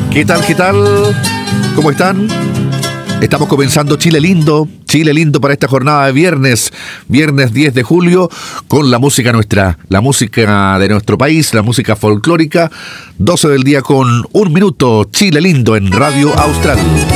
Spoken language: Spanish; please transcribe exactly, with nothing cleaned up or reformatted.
¿Qué tal, qué tal? ¿Cómo están? Estamos comenzando Chile Lindo, Chile Lindo para esta jornada de viernes, viernes diez de julio, con la música nuestra, la música de nuestro país, la música folclórica, doce del día con un minuto, Chile Lindo en Radio Austral.